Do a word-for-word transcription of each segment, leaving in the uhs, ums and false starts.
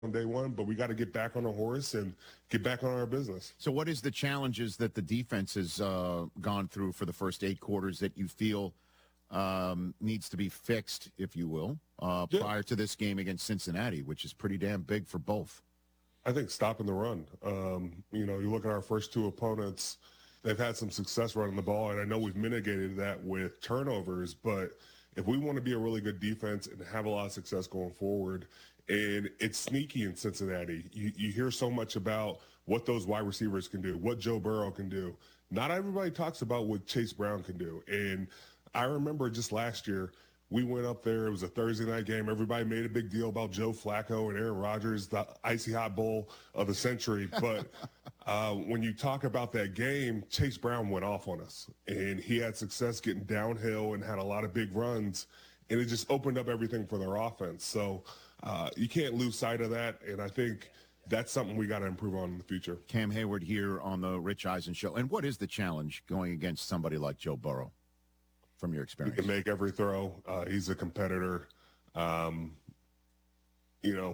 on day one, but we got to get back on the horse and get back on our business. So what is the challenges that the defense has uh, gone through for the first eight quarters that you feel um, needs to be fixed, if you will, uh, Yeah. prior to this game against Cincinnati, which is pretty damn big for both? I think stopping the run. Um, you know, you look at our first two opponents, they've had some success running the ball, and I know we've mitigated that with turnovers, but if we want to be a really good defense and have a lot of success going forward, and it's sneaky in Cincinnati, you, you hear so much about what those wide receivers can do, what Joe Burrow can do. Not everybody talks about what Chase Brown can do. And I remember just last year, we went up there. It was a Thursday night game. Everybody made a big deal about Joe Flacco and Aaron Rodgers, the icy hot bowl of the century. But uh, when you talk about that game, Chase Brown went off on us. And he had success getting downhill and had a lot of big runs. And it just opened up everything for their offense. So uh, you can't lose sight of that. And I think that's something we got to improve on in the future. Cam Hayward here on the Rich Eisen Show. And what is the challenge going against somebody like Joe Burrow? From your He experience, can make every throw. Uh, he's a competitor. Um, you know,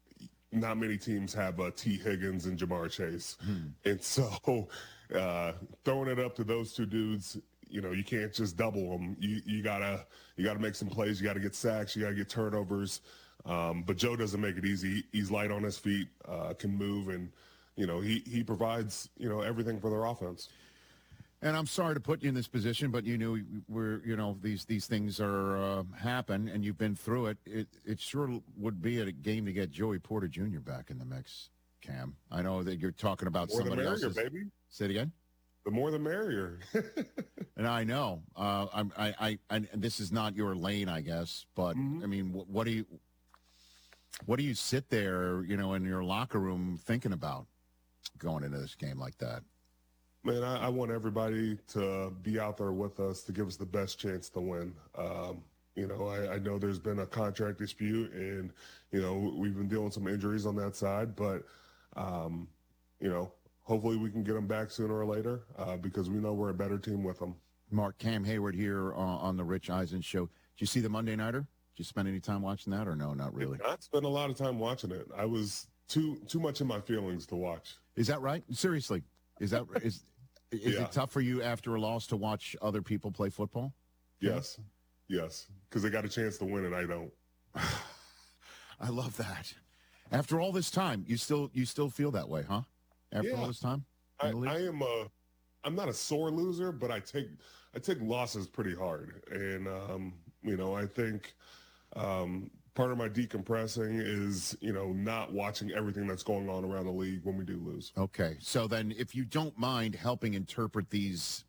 not many teams have uh, T. Higgins and Jamar Chase. Hmm. And so uh, throwing it up to those two dudes, you know, you can't just double them. You you gotta you gotta make some plays. You gotta get sacks. You gotta get turnovers. Um, but Joe doesn't make it easy. He's light on his feet, uh, can move, and you know he he provides you know everything for their offense. And I'm sorry to put you in this position, but you knew we're, you know, these these things are uh, happen, and you've been through it. It it sure would be a game to get Joey Porter Junior back in the mix, Cam. I know that you're talking about More somebody the merrier, else's. baby. Say it again. The more the merrier. And I know, uh, I'm, I, I, I, and this is not your lane, I guess, but mm-hmm. I mean, what, what do you, what do you sit there, you know, in your locker room thinking about going into this game like that? Man, I, I want everybody to be out there with us to give us the best chance to win. Um, you know, I, I know there's been a contract dispute, and, you know, we've been dealing with some injuries on that side. But, um, you know, hopefully we can get them back sooner or later uh, because we know we're a better team with them. Mark, Cam Hayward here uh, on the Rich Eisen Show. Did you see the Monday Nighter? Did you spend any time watching that or no, not really? I spent a lot of time watching it. I was too too much in my feelings to watch. Is that right? Seriously? Is that is is yeah. it tough for you after a loss to watch other people play football? Yes, yes, because they got a chance to win and I don't. I love that. After all this time, you still you still feel that way, huh? After yeah. all this time, I, I am a. I'm not a sore loser, but I take I take losses pretty hard, and um, you know I think um, part of my decompressing is you know not watching everything that's going on around the league when we do lose. Okay, so then if you don't mind helping interpret these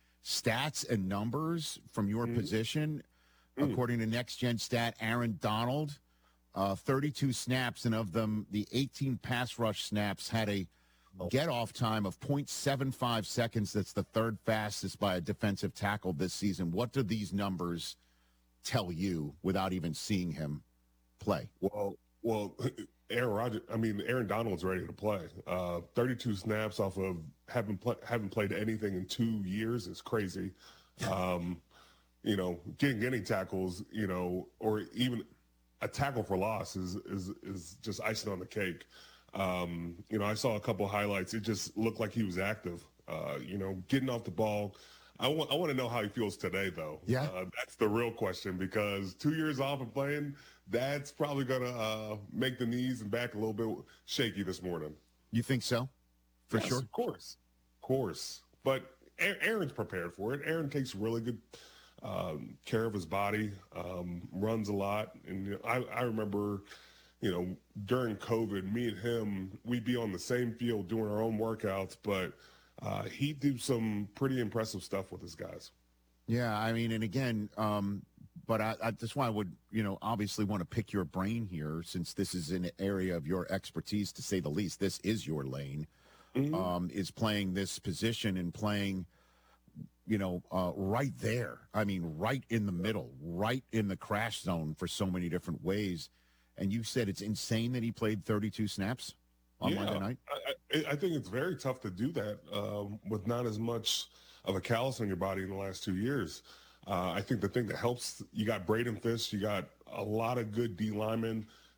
stats and numbers from your mm. position, mm. according to Next Gen Stat, Aaron Donald, uh, thirty-two snaps, and of them, the eighteen pass rush snaps had a get-off time of point seven five seconds. That's the third fastest by a defensive tackle this season. What do these numbers tell you without even seeing him play? Well, well, Aaron Rodgers, I mean, Aaron Donald's ready to play. Uh, thirty-two snaps off of haven't, play, haven't played anything in two years is crazy. Um, you know, getting any tackles, you know, or even a tackle for loss is is is just icing on the cake. Um, you know, I saw a couple highlights. It just looked like he was active, uh, you know, getting off the ball. I want I want to know how he feels today, though. Yeah. Uh, that's the real question, because two years off of playing, that's probably going to uh, make the knees and back a little bit shaky this morning. You think so? For yes, sure? Of course. Of course. But Aaron's prepared for it. Aaron takes really good um, care of his body, um, runs a lot. And you know, I, I remember – you know, during COVID, me and him, we'd be on the same field doing our own workouts, but uh, he'd do some pretty impressive stuff with his guys. Yeah, I mean, and again, um, but I, I that's why I would, you know, obviously want to pick your brain here, since this is an area of your expertise, to say the least. This is your lane, mm-hmm. um, is playing this position and playing, you know, uh, right there. I mean, right in the middle, right in the crash zone for so many different ways. And you said it's insane that he played thirty-two snaps on yeah, Monday night? I, I think it's very tough to do that um, with not as much of a callus on your body in the last two years. Uh, I think the thing that helps, you got Braden Fisk, you got a lot of good D linemen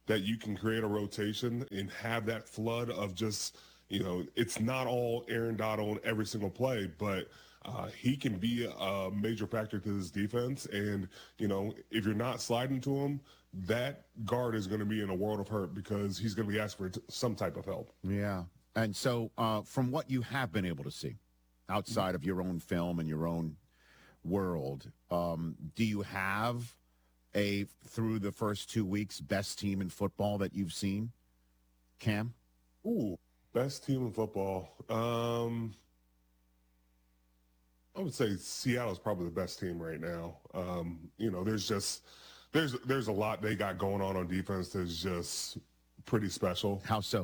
that you can create a rotation and have that flood of just, you know, it's not all Aaron Donald on every single play, but uh, he can be a major factor to this defense. And, you know, if you're not sliding to him, that guard is going to be in a world of hurt because he's going to be asking for t- some type of help. Yeah. And so uh, from what you have been able to see outside of your own film and your own world, um, do you have a, through the first two weeks, best team in football that you've seen, Cam? Ooh, best team in football. Um, I would say Seattle's probably the best team right now. Um, you know, there's just there's there's a lot they got going on on defense that's just pretty special. How so?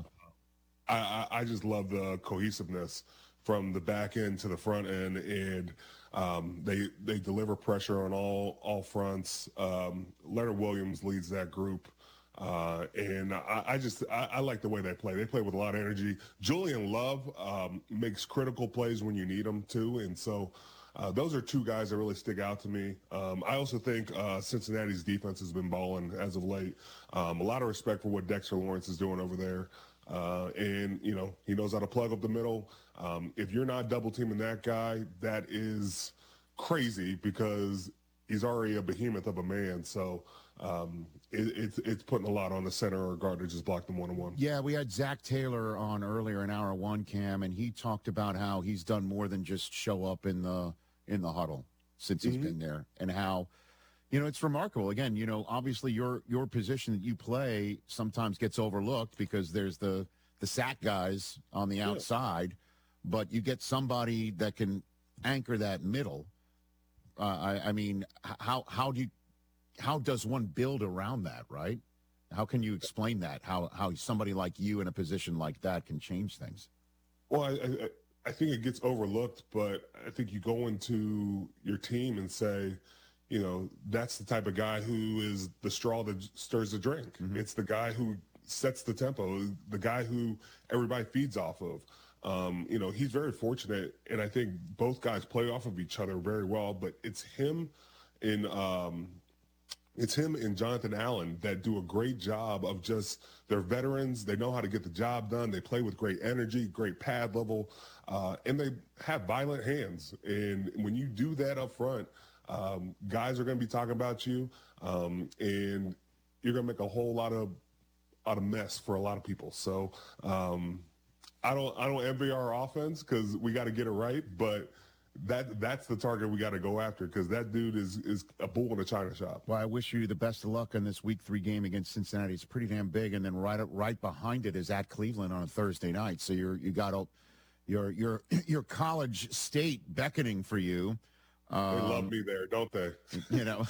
I, I, I just love the cohesiveness from the back end to the front end, and um, they they deliver pressure on all all fronts. Um, Leonard Williams leads that group. Uh, and I, I just I, I like the way they play. They play with a lot of energy. Julian Love um, makes critical plays when you need them to, and so uh, those are two guys that really stick out to me. Um, I also think uh, Cincinnati's defense has been balling as of late. Um, a lot of respect for what Dexter Lawrence is doing over there, uh, and you know he knows how to plug up the middle. Um, if you're not double teaming that guy, that is crazy because he's already a behemoth of a man. So. Um, it, it's it's putting a lot on the center or guard to just block them one on one. Yeah, we had Zach Taylor on earlier in hour one, Cam, and he talked about how he's done more than just show up in the in the huddle since he's Mhm. been there, and how, you know, it's remarkable. Again, you know, obviously your your position that you play sometimes gets overlooked because there's the the sack guys on the outside, but you get somebody that can anchor that middle. Uh, I, I mean, h- how how do you how does one build around that, right? How can you explain that? How how somebody like you in a position like that can change things? Well, I, I I think it gets overlooked, but I think you go into your team and say, you know, that's the type of guy who is the straw that stirs the drink. Mhm. It's the guy who sets the tempo, the guy who everybody feeds off of. Um, you know, he's very fortunate, and I think both guys play off of each other very well. But it's him in. Um, It's him and Jonathan Allen that do a great job of just, they're veterans. They know how to get the job done. They play with great energy, great pad level, uh, and they have violent hands. And when you do that up front, um, guys are going to be talking about you, um, and you're going to make a whole lot of lot of mess for a lot of people. So um, I don't I don't envy our offense because we got to get it right, but that that's the target we got to go after because that dude is is a bull in a china shop. Well, I wish you the best of luck on this week three game against Cincinnati. It's pretty damn big, and then right up, right behind it is at Cleveland on a Thursday night. So you're you got a, your your your College State beckoning for you. They Um, love me there, don't they? you know,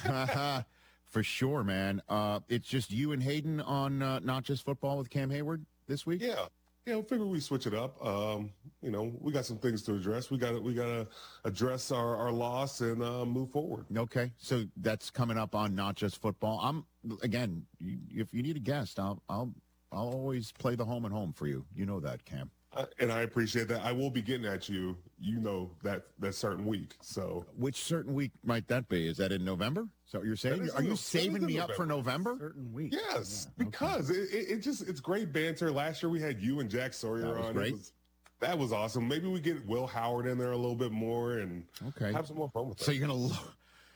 for sure, man. Uh, it's just you and Hayden on uh, Not Just Football with Cam Hayward this week. Yeah. Yeah, we figure we switch it up. Um, you know, we got some things to address. We got to we got to address our, our loss and uh, move forward. Okay, so that's coming up on Not Just Football. I'm again, you, if you need a guest, I'll I'll I'll always play the home and home for you. You know that, Cam. Uh, and I appreciate that. I will be getting at you. You know that that certain week. So Which certain week might that be? Is that in November? Is that what you're saying? That is Are in you Nov- that is saving in me up for November? Certain week. yes, Yeah, okay. because it, it, it just it's great banter. Last year we had you and Jack Sawyer That was on. great. It was, that was awesome. Maybe we get Will Howard in there a little bit more and Okay. have some more fun with So that. you're gonna. Lo-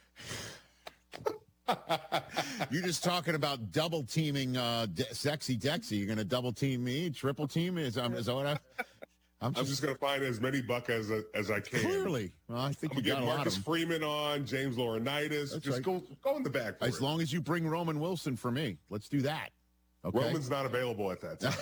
You're just talking about double teaming uh, De- sexy Dexy. You're gonna double team me, triple team me. Is, um, is that what I? I'm I'm just, just gonna find as many buck as as I can. clearly. Well, I think I'm you gonna got get a lot of Marcus them. Freeman on, James Laurinaitis. That's Just right. go go in the back. For As it. long as you bring Roman Wilson for me, let's do that. Okay. Roman's not available at that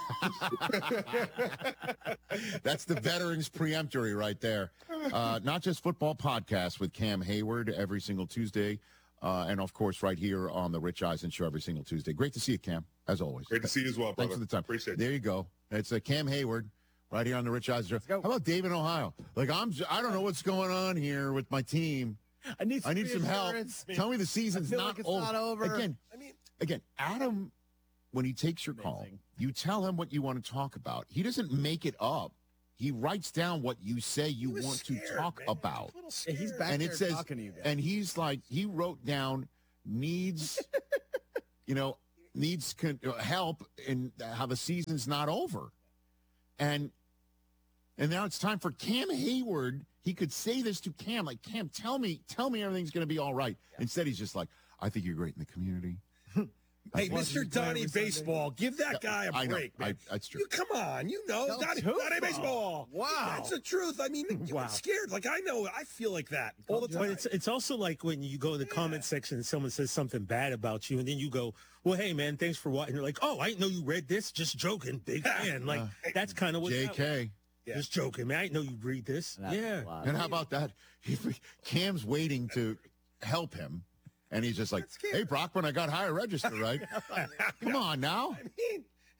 time. That's the veterans preemptory right there. Uh, Not Just Football podcast with Cam Hayward every single Tuesday. Uh, and, of course, right here on the Rich Eisen Show every single Tuesday. Great to see you, Cam, as always. Great to see you as well, brother. Thanks for the time. Appreciate it. There you go. It's uh, Cam Hayward right here on the Rich Eisen Show. go. How about Dave in Ohio? Like, I'm, j- I don't know what's going on here with my team. I need some, I need some help. reassurance. Tell me the I season's feel not, like it's over. not over. Again, I mean, again, Adam, when he takes your call, Amazing. you tell him what you want to talk about. He doesn't make it up. He writes down what you say you he was want to scared, talk man. about. He was a little Yeah, he's And back there it says, talking to you guys. and he's like, he wrote down needs, you know, needs con- help in how the season's not over. And and now it's time for Cam Hayward. He could say this to Cam, like, Cam, tell me, tell me everything's going to be all right. Instead, he's just like, I think you're great in the community. Hey, Mister Donnie Baseball, give that guy a I know. break, man. I, that's true. You come on, you know, No, Donnie, too Donnie far. Baseball. Wow. That's the truth. I mean, you Wow. get scared. Like, I know, I feel like that all the But time. it's it's also like when you go to the comment section and someone says something bad about you, and then you go, "Well, hey man, thanks for what?" And you're like, "Oh, I didn't know you read this. Just joking, big fan." Like that's kind of what. J K. Yeah. Just joking, man. I didn't know you read this. That's yeah. a lot. And how about that? He, Cam's waiting to help him. And he's just like, That's Cam. hey, Brockman, I got higher register, right? Come on now. I mean,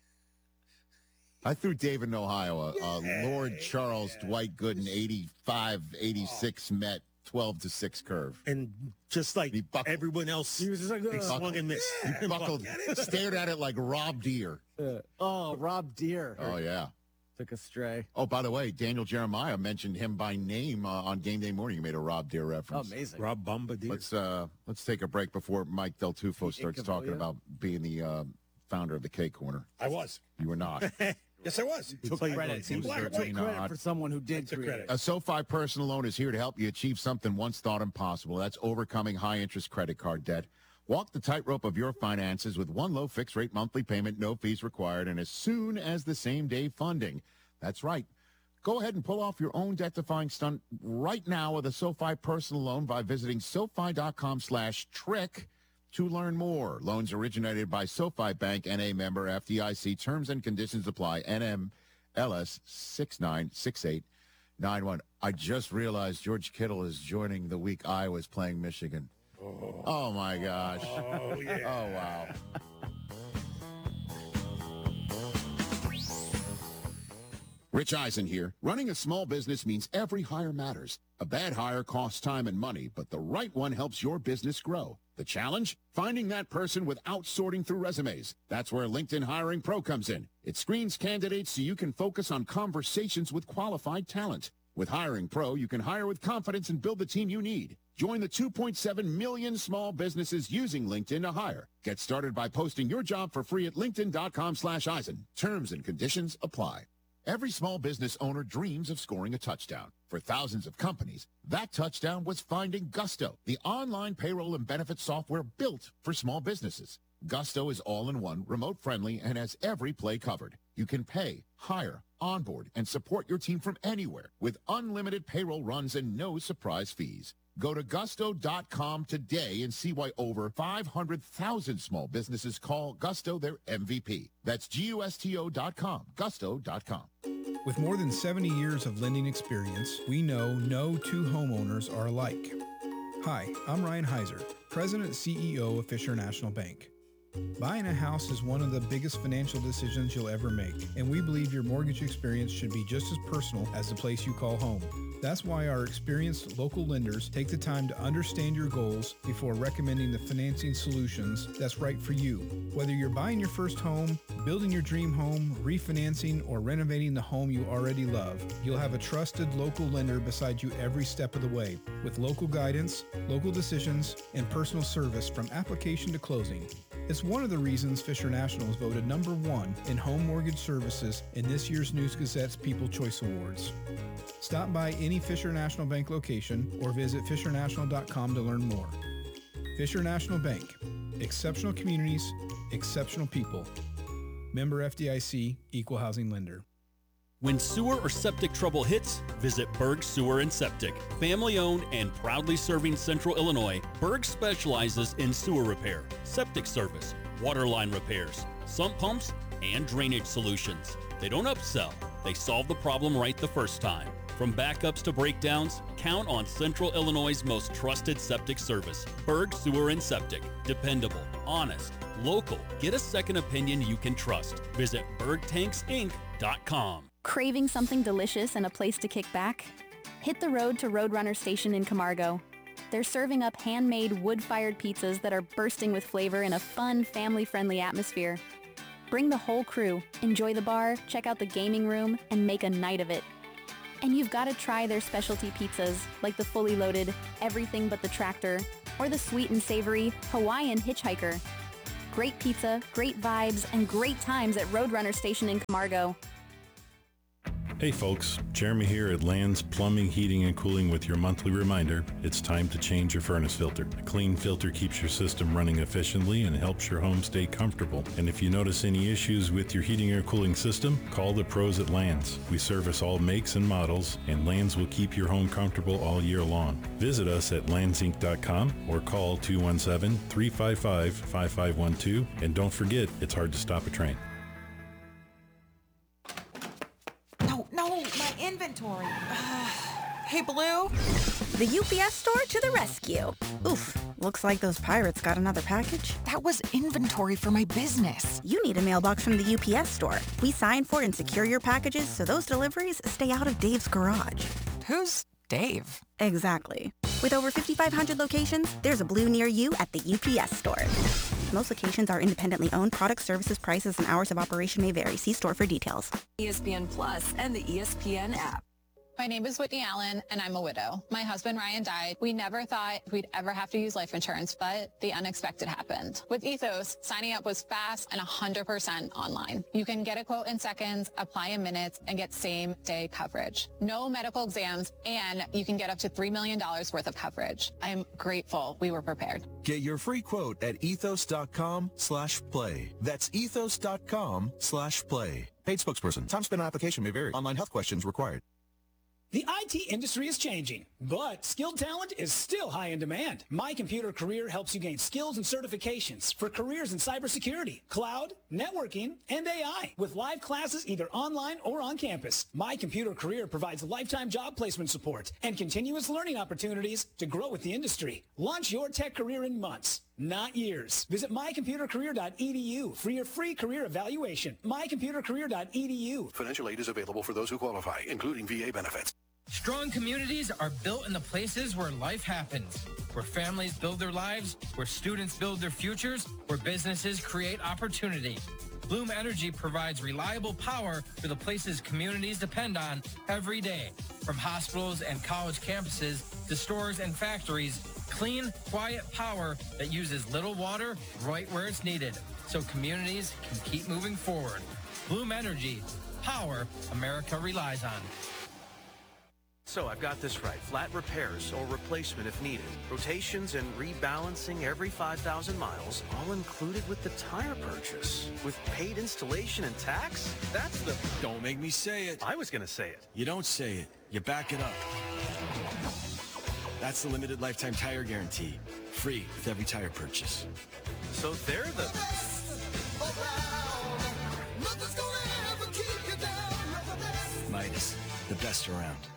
I threw David in Ohio, a, a Yeah, Lord Charles Dwight Gooden eighty-five eighty-six Met twelve to six curve. And just like He buckled. everyone else, He was just like, they "Ugh." swung and missed. He buckled, stared at it like Rob Deere. Uh, oh, Rob Deere Oh, yeah. took a stray. Oh, by the way, Daniel Jeremiah mentioned him by name uh, on Game Day Morning. You made a Rob Deere Oh, reference. amazing. Rob Bombardier. Let's uh, let's take a break before Mike Del Tufo starts Incavolia. talking about being the uh, founder of the K Corner. I was. You were not. Yes, I was. Took credit. Credit. He was Black there. and white. Take credit not. for someone who did Took create credit. it. A SoFi personal loan is here to help you achieve something once thought impossible. That's overcoming high-interest credit card debt. Walk the tightrope of your finances with one low fixed-rate monthly payment, no fees required, and as soon as the same-day funding. That's right. Go ahead and pull off your own debt-defying stunt right now with a SoFi personal loan by visiting SoFi.com slash trick to learn more. Loans originated by SoFi Bank, N A member, F D I C. Terms and conditions apply. N M L S six nine six eight nine one. I just realized George Kittle is joining the week Iowa's playing Michigan. Oh, oh my gosh. Oh, yeah. Oh, wow. Rich Eisen here. Running a small business means every hire matters. A bad hire costs time and money, but the right one helps your business grow. The challenge? Finding that person without sorting through resumes. That's where LinkedIn Hiring Pro comes in. It screens candidates so you can focus on conversations with qualified talent. With Hiring Pro, you can hire with confidence and build the team you need. Join the two point seven million small businesses using LinkedIn to hire. Get started by posting your job for free at linkedin.com slash Eisen. Terms and conditions apply. Every small business owner dreams of scoring a touchdown. For thousands of companies, that touchdown was finding Gusto, the online payroll and benefits software built for small businesses. Gusto is all-in-one, remote-friendly, and has every play covered. You can pay, hire, onboard, and support your team from anywhere with unlimited payroll runs and no surprise fees. Go to gusto dot com today and see why over five hundred thousand small businesses call Gusto their M V P. That's G U S T O dot com, gusto dot com. With more than seventy years of lending experience, we know no two homeowners are alike. Hi, I'm Ryan Heiser, President and C E O of Fisher National Bank. Buying a house is one of the biggest financial decisions you'll ever make, and we believe your mortgage experience should be just as personal as the place you call home. That's why our experienced local lenders take the time to understand your goals before recommending the financing solutions that's right for you. Whether you're buying your first home, building your dream home, refinancing, or renovating the home you already love, you'll have a trusted local lender beside you every step of the way, with local guidance, local decisions, and personal service from application to closing. It's one of the reasons Fisher National is voted number one in home mortgage services in this year's News Gazette's People Choice Awards. Stop by any Fisher National Bank location or visit fisher national dot com to learn more. Fisher National Bank. Exceptional communities, exceptional people. Member F D I C, Equal Housing Lender. When sewer or septic trouble hits, visit Berg Sewer and Septic. Family owned and proudly serving Central Illinois, Berg specializes in sewer repair, septic service, water line repairs, sump pumps, and drainage solutions. They don't upsell, they solve the problem right the first time. From backups to breakdowns, count on Central Illinois' most trusted septic service. Berg Sewer and Septic. Dependable, honest, local. Get a second opinion you can trust. Visit berg tanks inc dot com. Craving something delicious and a place to kick back? Hit the road to Roadrunner Station in Camargo. They're serving up handmade wood-fired pizzas that are bursting with flavor in a fun, family-friendly atmosphere. Bring the whole crew, enjoy the bar, check out the gaming room, and make a night of it. And you've got to try their specialty pizzas, like the fully loaded Everything But the Tractor, or the sweet and savory Hawaiian Hitchhiker. great pizza, great vibes, and great times at Roadrunner Station in Camargo. Hey folks, Jeremy here at Land's Plumbing, Heating, and Cooling with your monthly reminder, it's time to change your furnace filter. A clean filter keeps your system running efficiently and helps your home stay comfortable. And if you notice any issues with your heating or cooling system, call the pros at Land's. We service all makes and models, and Land's will keep your home comfortable all year long. Visit us at lands inc dot com or call two one seven, three five five, five five one two. And don't forget, it's hard to stop a train. No, no, my inventory. Ugh. Hey, Blue. The U P S store to the rescue. Oof, looks like those pirates got another package. That was inventory for my business. You need a mailbox from the U P S store. We sign for and secure your packages so those deliveries stay out of Dave's garage. Who's Dave? Exactly. With over fifty-five hundred locations, there's a Blue near you at the U P S store. Most locations are independently owned. Product, services, prices, and hours of operation may vary. See store for details. E S P N Plus and the E S P N app. My name is Whitney Allen, and I'm a widow. My husband, Ryan, died. We never thought we'd ever have to use life insurance, but the unexpected happened. With Ethos, signing up was fast and one hundred percent online. You can get a quote in seconds, apply in minutes, and get same-day coverage. No medical exams, and you can get up to three million dollars worth of coverage. I am grateful we were prepared. Get your free quote at ethos.com slash play. That's ethos.com slash play. Paid spokesperson. Time spent on application may vary. Online health questions required. The I T industry is changing, but skilled talent is still high in demand. My Computer Career helps you gain skills and certifications for careers in cybersecurity, cloud, networking, and A I, with live classes either online or on campus. My Computer Career provides lifetime job placement support and continuous learning opportunities to grow with the industry. Launch your tech career in months, not years. Visit my computer career dot e d u for your free career evaluation. my computer career dot e d u. Financial aid is available for those who qualify, including V A benefits. Strong communities are built in the places where life happens, where families build their lives, where students build their futures, where businesses create opportunity. Bloom Energy provides reliable power for the places communities depend on every day. From hospitals and college campuses to stores and factories, clean, quiet power that uses little water right where it's needed, so communities can keep moving forward. Bloom Energy, power America relies on. So I've got this right. Flat repairs or replacement if needed. Rotations and rebalancing every five thousand miles, all included with the tire purchase. With paid installation and tax? That's the... Don't make me say it. I was going to say it. You don't say it. You back it up. That's the limited lifetime tire guarantee. Free with every tire purchase. So they're the... Midas, the best around.